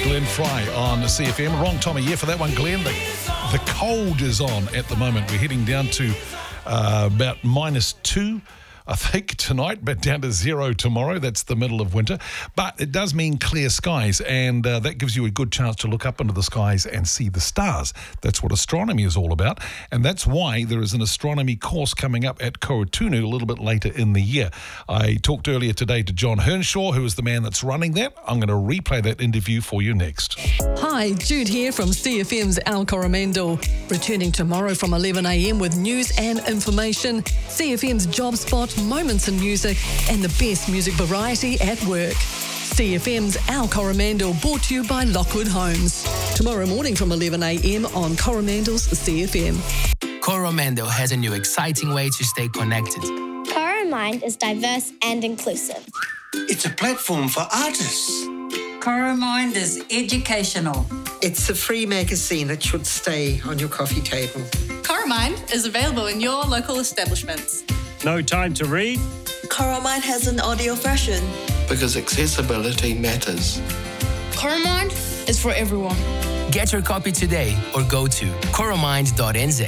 Glenn Fry on CFM. Wrong time of year for that one, Glenn. The cold is on at the moment. We're heading down to about -2, I think, tonight, but down to 0 tomorrow. That's the middle of winter. But it does mean clear skies, and that gives you a good chance to look up into the skies and see the stars. That's what astronomy is all about, and that's why there is an astronomy course coming up at Korotunu a little bit later in the year. I talked earlier today to John Hernshaw, who is the man that's running that. I'm going to replay that interview for you next. Hi, Jude here from CFM's Al Coromandel. Returning tomorrow from 11 a.m. with news and information, CFM's Job Spot, moments in music, and the best music variety at work. CFM's Al Coromandel, brought to you by Lockwood Homes. Tomorrow morning from 11 a.m. on Coromandel's CFM. Coromandel has a new exciting way to stay connected. Coromind is diverse and inclusive. It's a platform for artists. Coromind is educational. It's a free magazine that should stay on your coffee table. Coromind is available in your local establishments. No time to read? Coromind has an audio version. Because accessibility matters. Coromind is for everyone. Get your copy today or go to coromind.nz.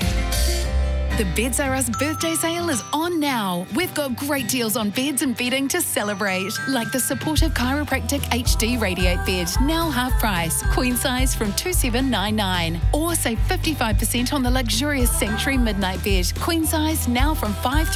The Beds R Us birthday sale is on now. We've got great deals on beds and bedding to celebrate, like the supportive chiropractic HD Radiate bed, now half price, queen size from $2,799. Or save 55% on the luxurious Sanctuary Midnight bed, queen size now from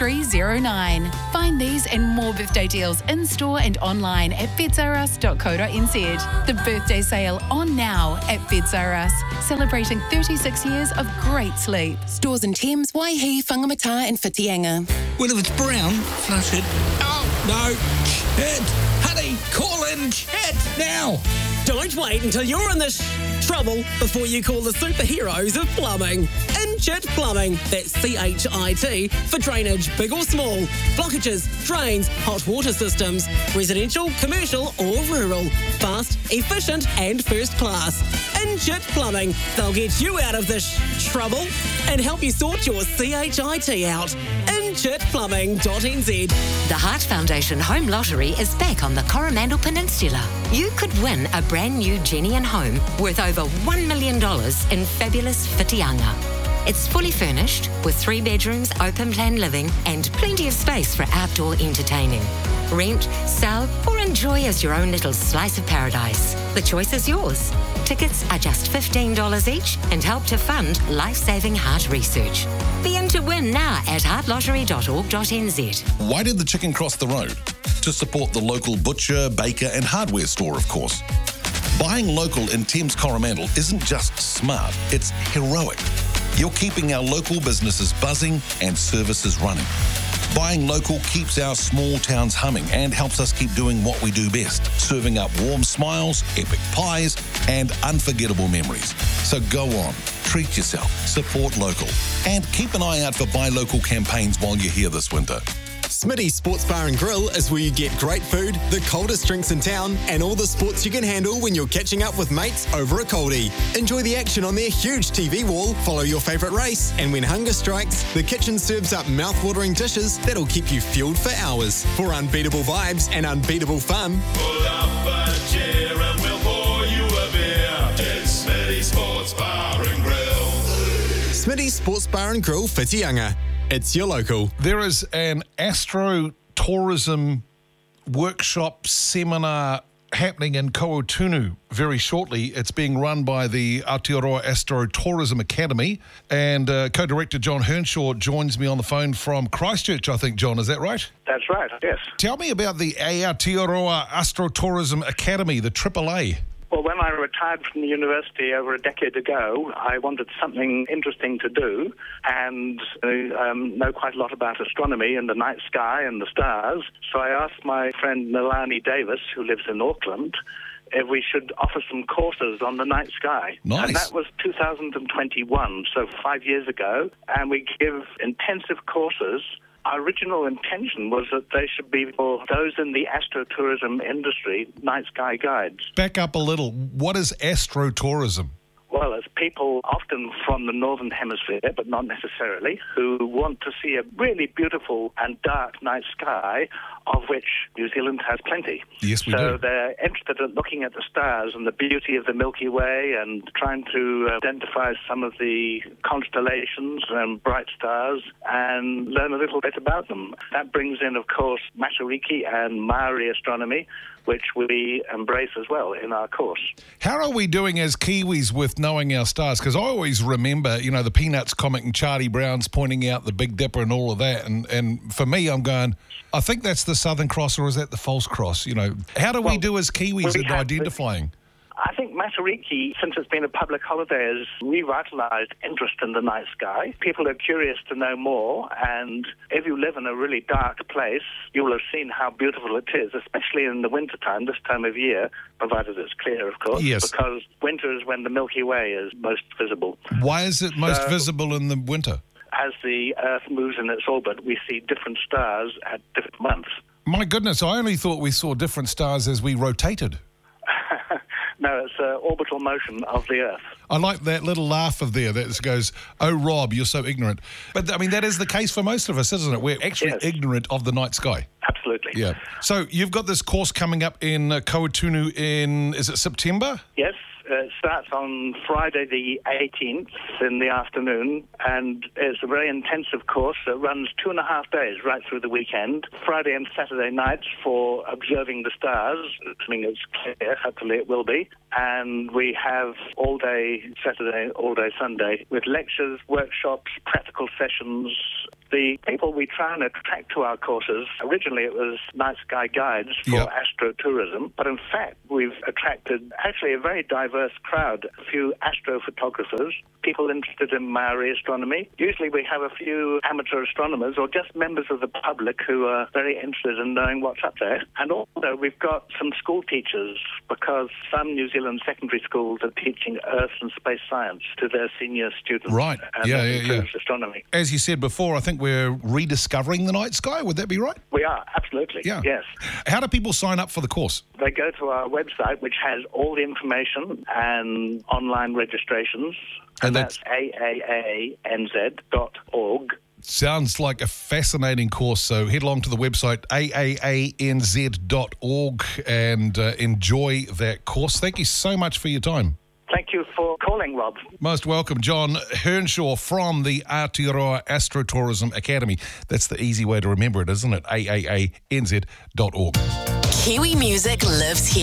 $5,309. Find these and more birthday deals in store and online at bedsrus.co.nz. The birthday sale on now at Beds R Us, celebrating 36 years of great sleep. Stores in Thames, Waihi, Whangamata and Whitianga. Well, if it's brown, flush it. Oh, no. Chet! Honey, call in Chet now! Don't wait until you're in this trouble before you call the superheroes of plumbing. Inchit Plumbing, that's CHIT, for drainage, big or small, blockages, drains, hot water systems, residential, commercial or rural. Fast, efficient and first class. Inchit Plumbing, they'll get you out of this trouble and help you sort your CHIT out. InchitPlumbing.nz. The Heart Foundation Home Lottery is back on the Coromandel Peninsula. You could win a brand new Jenny and home worth over $1 million in fabulous Whitianga. It's fully furnished with 3 bedrooms, open plan living and plenty of space for outdoor entertaining. Rent, sell or enjoy as your own little slice of paradise. The choice is yours. Tickets are just $15 each and help to fund life-saving heart research. Be in to win now at heartlottery.org.nz. Why did the chicken cross the road? To support the local butcher, baker and hardware store, of course. Buying local in Thames Coromandel isn't just smart, it's heroic. You're keeping our local businesses buzzing and services running. Buying local keeps our small towns humming and helps us keep doing what we do best, serving up warm smiles, epic pies, and unforgettable memories. So go on, treat yourself, support local, and keep an eye out for Buy Local campaigns while you're here this winter. Smitty's Sports Bar and Grill is where you get great food, the coldest drinks in town, and all the sports you can handle when you're catching up with mates over a coldie. Enjoy the action on their huge TV wall, follow your favourite race, and when hunger strikes, the kitchen serves up mouth-watering dishes that'll keep you fueled for hours. For unbeatable vibes and unbeatable fun, pull up a chair and we'll pour you a beer. It's Smitty's Sports Bar and Grill. Smitty's Sports Bar and Grill, Whitianga. It's your local. There is an astro-tourism workshop seminar happening in Korotunu very shortly. It's being run by the Aotearoa Astro-Tourism Academy, and co-director John Hernshaw joins me on the phone from Christchurch, I think, John. Is that right? That's right, yes. Tell me about the Aotearoa Astro-Tourism Academy, the AAA. Well, when I retired from the university over a decade ago, I wanted something interesting to do and know quite a lot about astronomy and the night sky and the stars. So I asked my friend Nalani Davis, who lives in Auckland, if we should offer some courses on the night sky. Nice. And that was 2021, so 5 years ago. And we give intensive courses. Our original intention was that they should be for those in the astrotourism industry, night sky guides. Back up a little. What is astrotourism? Well, it's people often from the Northern Hemisphere, but not necessarily, who want to see a really beautiful and dark night sky of which New Zealand has plenty. Yes, we do. So they're interested in looking at the stars and the beauty of the Milky Way and trying to identify some of the constellations and bright stars and learn a little bit about them. That brings in, of course, Matariki and Maori astronomy, which we embrace as well in our course. How are we doing as Kiwis with knowing our stars? Because I always remember, you know, the Peanuts comic and Charlie Brown's pointing out the Big Dipper and all of that. And for me, I'm going, I think that's the Southern Cross, or is that the False Cross? You know, how do we do as Kiwis in identifying? I think Matariki, since it's been a public holiday, has revitalised interest in the night sky. People are curious to know more, and if you live in a really dark place, you will have seen how beautiful it is, especially in the wintertime, this time of year, provided it's clear, of course. Yes. Because winter is when the Milky Way is most visible. Why is it most visible in the winter? As the Earth moves in its orbit, we see different stars at different months. My goodness, I only thought we saw different stars as we rotated. No, it's orbital motion of the Earth. I like that little laugh of there that goes, oh, Rob, you're so ignorant. But, I mean, that is the case for most of us, isn't it? We're actually ignorant of the night sky. Absolutely. Yeah. So you've got this course coming up in Kauatunu in, is it September? Yes. It starts on Friday the 18th in the afternoon, and it's a very intensive course that runs 2.5 days right through the weekend. Friday and Saturday nights for observing the stars, assuming it's clear, hopefully it will be. And we have all day Saturday, all day Sunday, with lectures, workshops, practical sessions. The people we try and attract to our courses, originally it was night sky guides for astrotourism, but in fact we've attracted actually a very diverse crowd, a few astrophotographers, people interested in Maori astronomy. Usually we have a few amateur astronomers or just members of the public who are very interested in knowing what's up there. And also we've got some school teachers, because some New Zealand secondary schools are teaching Earth and space science to their senior students. Right, and that includes astronomy. As you said before, I think we're rediscovering the night sky. Would that be right? We are, absolutely, yes. How do people sign up for the course? They go to our website, which has all the information and online registrations, and that's aaanz.org. Sounds like a fascinating course, so head along to the website aaanz.org and enjoy that course. Thank you so much for your time. Thank you for calling, Rob. Most welcome, John Hernshaw from the Aotearoa Astrotourism Academy. That's the easy way to remember it, isn't it? aaanz.org. Kiwi music lives here.